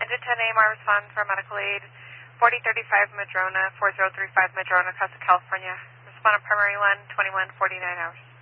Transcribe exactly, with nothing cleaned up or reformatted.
Engine ten A M R respond for medical aid, forty thirty-five Madrona, four zero three five Madrona, Costa California. Respond on primary one, twenty-one forty-nine hours.